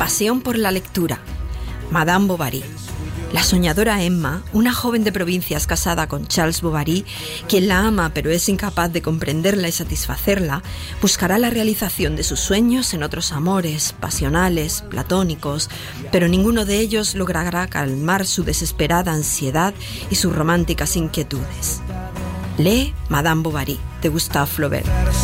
pasión por la lectura. Madame Bovary. La soñadora Emma, una joven de provincias casada con Charles Bovary, quien la ama pero es incapaz de comprenderla y satisfacerla, buscará la realización de sus sueños en otros amores, pasionales, platónicos, pero ninguno de ellos logrará calmar su desesperada ansiedad y sus románticas inquietudes. Lee Madame Bovary, de Gustave Flaubert.